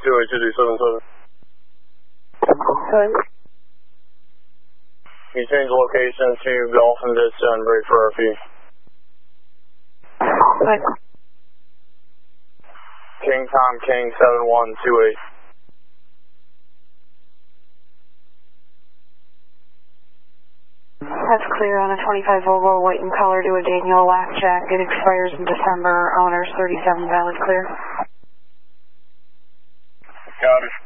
282-277. Sorry? Can you change location to Golf and Vista and break for RP? What? King Tom King 7128. That's clear on a 25 Volvo, white in color to a Daniel Blackjack. It expires in December. Owners 37 valid clear. Got it.